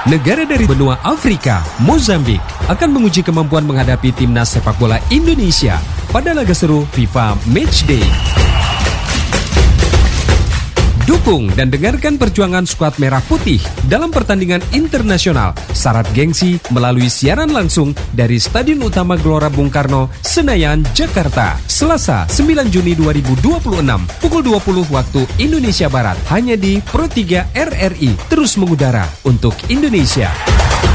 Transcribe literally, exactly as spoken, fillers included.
Negara dari benua Afrika, Mozambik, akan menguji kemampuan menghadapi timnas sepak bola Indonesia pada laga seru FIFA Matchday. Dukung dan dengarkan perjuangan skuad Merah Putih dalam pertandingan internasional syarat gengsi melalui siaran langsung dari Stadion Utama Gelora Bung Karno, Senayan, Jakarta. Selasa sembilan Juni dua ribu dua puluh enam, pukul dua puluh waktu Indonesia Barat, hanya di Pro tiga R R I, terus mengudara untuk Indonesia.